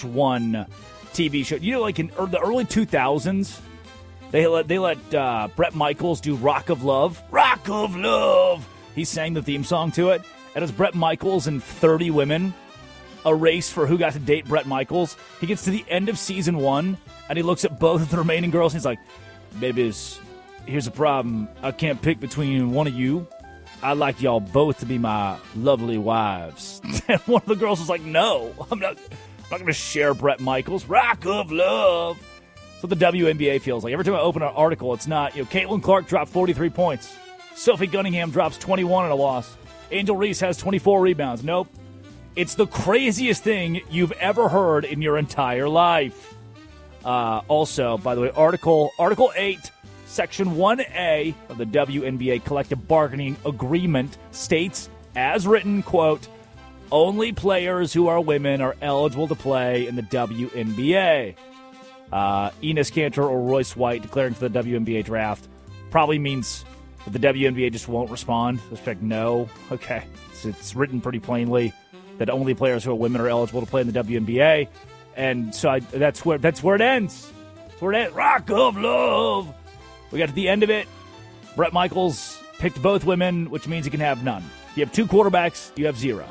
one TV show. You know, like in the early 2000s, they let Bret Michaels do Rock of Love. Rock of Love! He sang the theme song to it. And it was Bret Michaels and 30 women, a race for who got to date Bret Michaels. He gets to the end of season 1, and he looks at both of the remaining girls, and he's like, babies, here's the problem. I can't pick between one of you. I'd like y'all both to be my lovely wives. And one of the girls was like, no, I'm not going to share Bret Michaels. Rock of Love. That's what the WNBA feels like. Every time I open an article, it's not. Caitlin Clark dropped 43 points. Sophie Cunningham drops 21 in a loss. Angel Reese has 24 rebounds. Nope. It's the craziest thing you've ever heard in your entire life. Also, by the way, Article 8, Section 1A of the WNBA Collective Bargaining Agreement states, as written, quote, only players who are women are eligible to play in the WNBA. Enes Kanter or Royce White declaring for the WNBA draft probably means that the WNBA just won't respond. It's like, no. Okay. It's written pretty plainly that only players who are women are eligible to play in the WNBA. And so that's where it ends. That's where it ends. Rock of Love. We got to the end of it. Bret Michaels picked both women, which means he can have none. You have 2 quarterbacks, you have 0.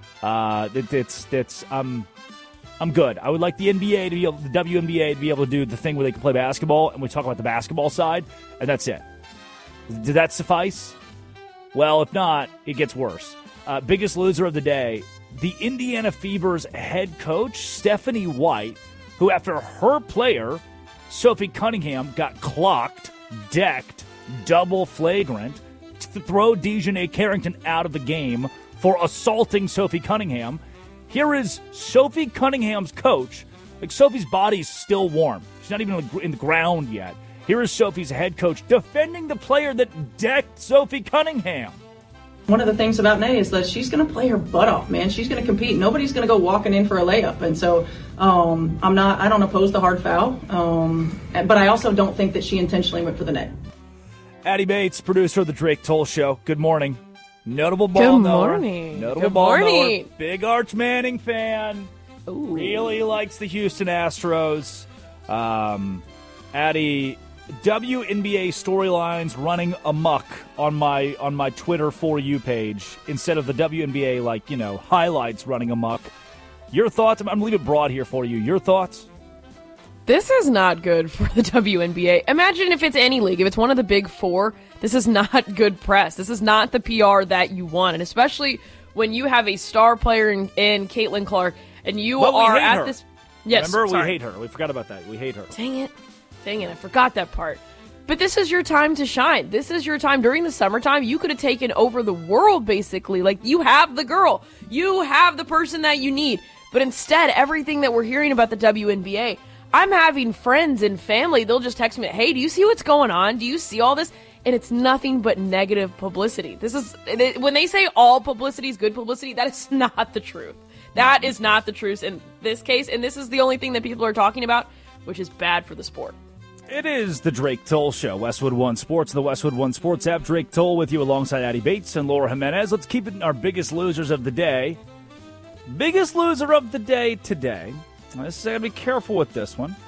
I'm good. I would like the NBA to be able, the WNBA to be able to do the thing where they can play basketball, and we talk about the basketball side, and that's it. Did that suffice? Well, if not, it gets worse. Biggest loser of the day, the Indiana Fever's head coach, Stephanie White, who after her player, Sophie Cunningham, got clocked, decked, double flagrant, to throw DeJounte Carrington out of the game for assaulting Sophie Cunningham. Here is Sophie Cunningham's coach. Like, Sophie's body's still warm. She's not even in the ground yet. Here is Sophie's head coach defending the player that decked Sophie Cunningham. One of the things about Nay is that she's going to play her butt off, man. She's going to compete. Nobody's going to go walking in for a layup. And so I don't oppose the hard foul. But I also don't think that she intentionally went for the net. Addie Bates, producer of the Drake Toll Show. Good morning. Notable ball knower. Good morning. Notable ball knower. Big Arch Manning fan. Ooh. Really likes the Houston Astros. Addie, WNBA storylines running amok on my Twitter For You page instead of the WNBA, highlights running amok. Your thoughts? I'm going to leave it broad here for you. Your thoughts? This is not good for the WNBA. Imagine if it's any league. If it's one of the big 4, this is not good press. This is not the PR that you want. And especially when you have a star player in Caitlin Clark and you are at this... Yes, remember, we hate her. We forgot about that. We hate her. Dang it. I forgot that part. But this is your time to shine. This is your time. During the summertime, you could have taken over the world, basically. Like, you have the girl. You have the person that you need. But instead, everything that we're hearing about the WNBA... I'm having friends and family, they'll just text me, hey, do you see what's going on? Do you see all this? And it's nothing but negative publicity. This is, when they say all publicity is good publicity, that is not the truth. That is not the truth in this case, and this is the only thing that people are talking about, which is bad for the sport. It is the Drake Toll Show, Westwood One Sports, the Westwood One Sports app. Drake Toll with you alongside Addie Bates and Laura Jimenez. Let's keep it in our biggest losers of the day. Biggest loser of the day today. I gotta be careful with this one.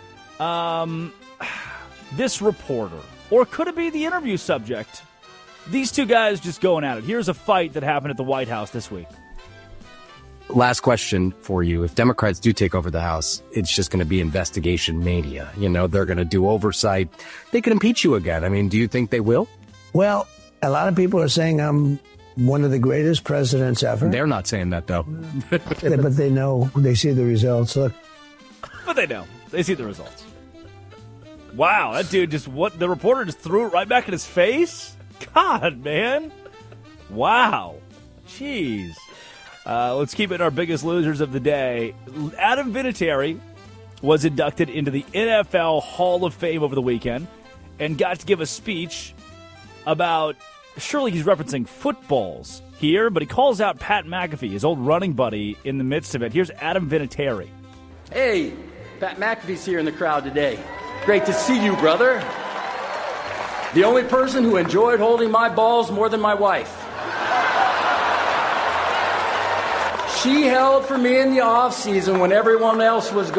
This reporter, or could it be the interview subject? These two guys just going at it. Here's a fight that happened at the White House this week. Last question for you. If Democrats do take over the House, it's just going to be investigation mania. They're going to do oversight. They could impeach you again. I mean, do you think they will? Well, a lot of people are saying I'm one of the greatest presidents ever. They're not saying that, though. But they know. They see the results. Look. But they know. They see the results. Wow, that dude the reporter just threw it right back in his face? God, man. Wow. Jeez. Let's keep it in our biggest losers of the day. Adam Vinatieri was inducted into the NFL Hall of Fame over the weekend and got to give a speech about, surely he's referencing footballs here, but he calls out Pat McAfee, his old running buddy, in the midst of it. Here's Adam Vinatieri. Hey, Pat McAfee's here in the crowd today. Great to see you, brother. The only person who enjoyed holding my balls more than my wife. She held for me in the off season when everyone else was